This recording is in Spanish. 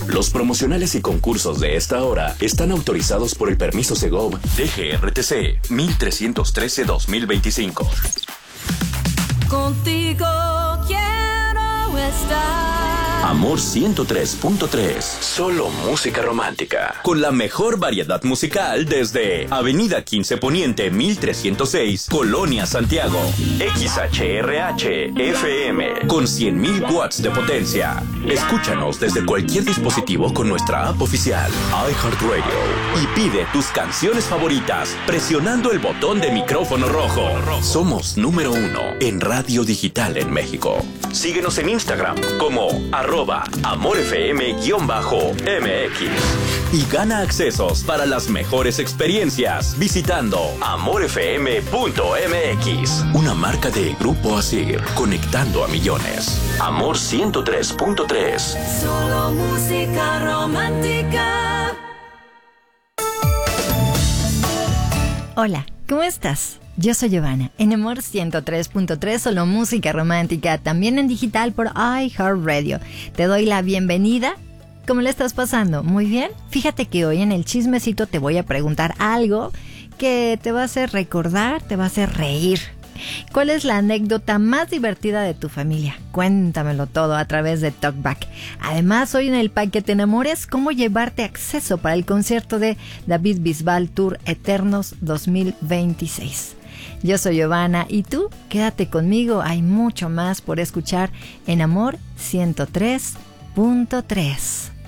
Los promocionales y concursos de esta hora están autorizados por el permiso Segov DGRTC 1313-2025. Contigo quiero estar. Amor 103.3. Solo música romántica. Con la mejor variedad musical desde Avenida 15 Poniente 1306, Colonia Santiago. XHRH FM con 100.000 watts de potencia. Escúchanos desde cualquier dispositivo con nuestra app oficial iHeartRadio y pide tus canciones favoritas presionando el botón de micrófono rojo. Somos número 1 en radio digital en México. Síguenos en Instagram como @AmorFM_MX y gana accesos para las mejores experiencias visitando amorfm.mx, una marca de Grupo Asir, conectando a millones. Amor 103.3. Solo música romántica. Hola, ¿cómo estás? Yo soy Giovanna, en Amor 103.3, solo música romántica, también en digital por iHeartRadio. Te doy la bienvenida. ¿Cómo le estás pasando? ¿Muy bien? Fíjate que hoy en el chismecito te voy a preguntar algo que te va a hacer recordar, te va a hacer reír. ¿Cuál es la anécdota más divertida de tu familia? Cuéntamelo todo a través de Talkback. Además, hoy en el Paquete Enamores, cómo llevarte acceso para el concierto de David Bisbal Tour Eternos 2026. Yo soy Giovanna y tú, quédate conmigo, hay mucho más por escuchar en Amor 103.3.